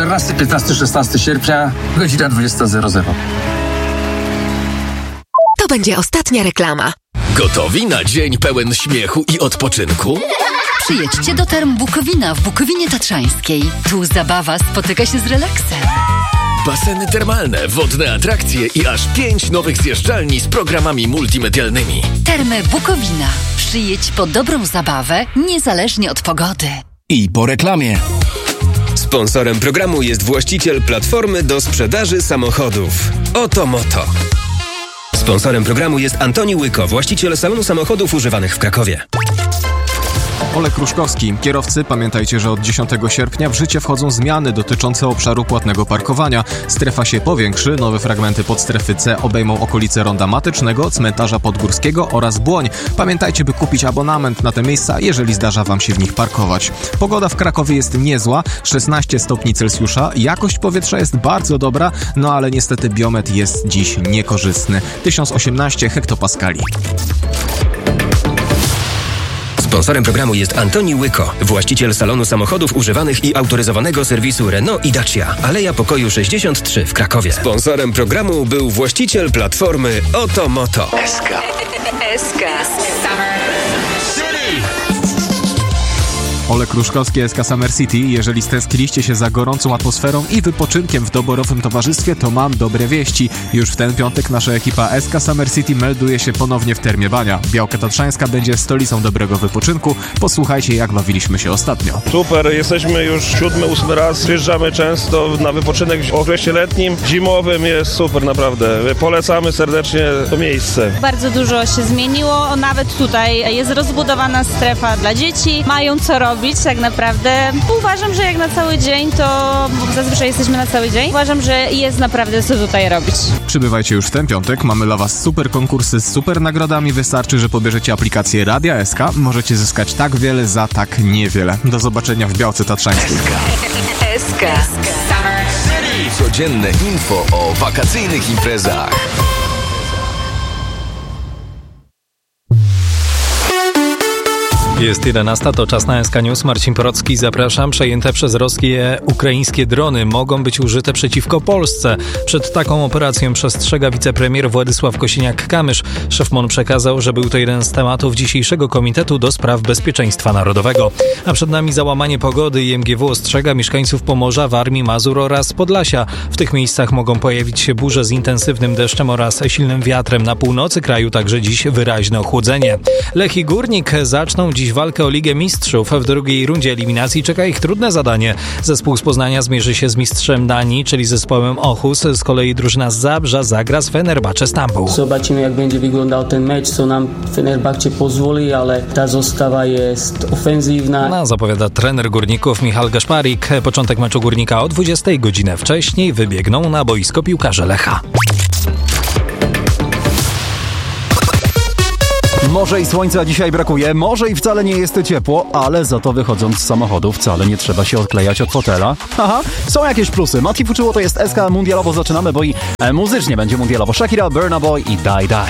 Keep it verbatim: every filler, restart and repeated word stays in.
czternastego, piętnastego, szesnastego sierpnia, godzina dwudziesta zero zero. To będzie ostatnia reklama. Gotowi na dzień pełen śmiechu i odpoczynku? Przyjedźcie do Term Bukowina w Bukowinie Tatrzańskiej. Tu zabawa spotyka się z relaksem. Baseny termalne, wodne atrakcje i aż pięć nowych zjeżdżalni z programami multimedialnymi. Termy Bukowina. Przyjedź po dobrą zabawę, niezależnie od pogody. I po reklamie. Sponsorem programu jest właściciel platformy do sprzedaży samochodów Oto Moto. Sponsorem programu jest Antoni Łyko, właściciel salonu samochodów używanych w Krakowie. Olek Kruszkowski. Kierowcy, pamiętajcie, że od dziesiątego sierpnia w życie wchodzą zmiany dotyczące obszaru płatnego parkowania. Strefa się powiększy, nowe fragmenty podstrefy C obejmą okolice Ronda Matycznego, Cmentarza Podgórskiego oraz Błoń. Pamiętajcie, by kupić abonament na te miejsca, jeżeli zdarza wam się w nich parkować. Pogoda w Krakowie jest niezła, szesnaście stopni Celsjusza, jakość powietrza jest bardzo dobra, no ale niestety biometr jest dziś niekorzystny. tysiąc osiemnaście hektopaskali. Sponsorem programu jest Antoni Łyko, właściciel salonu samochodów używanych i autoryzowanego serwisu Renault i Dacia, Aleja Pokoju sześćdziesiąt trzy w Krakowie. Sponsorem programu był właściciel platformy Oto Moto. S K. S K. Olek Kruszkowski, S K Summer City. Jeżeli stęskniliście się za gorącą atmosferą i wypoczynkiem w doborowym towarzystwie, to mam dobre wieści. Już w ten piątek nasza ekipa S K Summer City melduje się ponownie w Termie Bania. Białka Tatrzańska będzie stolicą dobrego wypoczynku. Posłuchajcie, jak bawiliśmy się ostatnio. Super, jesteśmy już siódmy, ósmy raz. Przyjeżdżamy często na wypoczynek w okresie letnim, zimowym. Jest super, naprawdę. Polecamy serdecznie to miejsce. Bardzo dużo się zmieniło. Nawet tutaj jest rozbudowana strefa dla dzieci. Mają co robić. Tak naprawdę. Uważam, że jak na cały dzień, to zazwyczaj jesteśmy na cały dzień. Uważam, że jest naprawdę co tutaj robić. Przybywajcie już w ten piątek. Mamy dla was super konkursy z super nagrodami. Wystarczy, że pobierzecie aplikację Radia S K. Możecie zyskać tak wiele za tak niewiele. Do zobaczenia w Białce Tatrzańskiej. S K. Codzienne info o wakacyjnych imprezach. Jest jedenasta, to czas na S K News. Marcin Porocki, zapraszam. Przejęte przez Rosję ukraińskie drony mogą być użyte przeciwko Polsce. Przed taką operacją przestrzega wicepremier Władysław Kosiniak-Kamysz. Szef M O N przekazał, że był to jeden z tematów dzisiejszego Komitetu do Spraw Bezpieczeństwa Narodowego. A przed nami załamanie pogody. I M G W ostrzega mieszkańców Pomorza, Warmii, Mazur oraz Podlasia. W tych miejscach mogą pojawić się burze z intensywnym deszczem oraz silnym wiatrem. Na północy kraju także dziś wyraźne ochłodzenie. Lech i Górnik zaczną dziś walkę o Ligę Mistrzów. W drugiej rundzie eliminacji czeka ich trudne zadanie. Zespół z Poznania zmierzy się z mistrzem Danii, czyli zespołem Ochus. Z kolei drużyna z Zabrza zagra z Fenerbahce Stambuł. Zobaczymy, jak będzie wyglądał ten mecz, co nam Fenerbahce pozwoli, ale ta zostawa jest ofensywna. No, zapowiada trener Górników Michał Gaszparik. Początek meczu Górnika o dwudziestej, godzinę wcześniej wybiegną na boisko piłkarze Lecha. Może i słońca dzisiaj brakuje, może i wcale nie jest ciepło, ale za to wychodząc z samochodu wcale nie trzeba się odklejać od fotela. Haha, są jakieś plusy. Mati Fuczyło to jest S K mundialowo zaczynamy, bo i e, muzycznie będzie mundialowo. Shakira, Burna Boy i Die Die.